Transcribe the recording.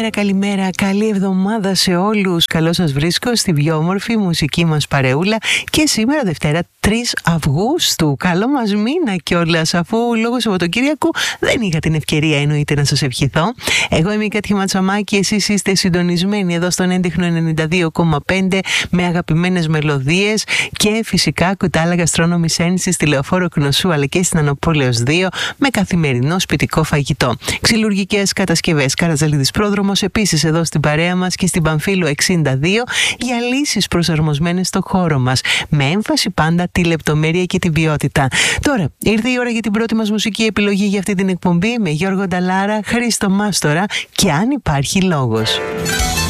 καλημέρα, καλή εβδομάδα σε όλους. Καλώς σας βρίσκω στη πιο όμορφη μουσική μας παρεούλα και σήμερα Δευτέρα 3 Αυγούστου. Καλό μας μήνα κιόλας, αφού λόγω Σαββατοκύριακου δεν είχα την ευκαιρία εννοείται να σας ευχηθώ. Εγώ είμαι η Κάτια Ματσαμάκη, εσείς είστε συντονισμένοι εδώ στον έντεχνο 92,5 με αγαπημένες μελωδίες και φυσικά κουτάλα Gastronomy Sense στη Λεωφόρο Κνωσού αλλά και στην Ανοπόλεως 2 με καθημερινό σπιτικό φαγητό. Ξυλουργικές κατασκευές Καρατζαλίδης Πρόδρομος, επίσης εδώ στην παρέα μας και στην Παμφύλου 62 για λύσεις προσαρμοσμένες στο χώρο μας, με έμφαση πάντα τη λεπτομέρεια και την ποιότητα. Τώρα ήρθε η ώρα για την πρώτη μας μουσική επιλογή για αυτή την εκπομπή με Γιώργο Νταλάρα, Χρήστο Μάστορα και Αν υπάρχει λόγος.